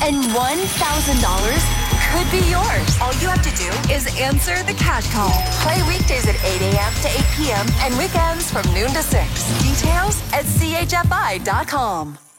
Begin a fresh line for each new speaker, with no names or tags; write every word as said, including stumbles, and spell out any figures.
and one thousand dollars could be yours.
All you have to do is answer the cash call.
Play weekdays at eight a.m. to eight p.m. and weekends from noon to six. Details at C H F I dot com.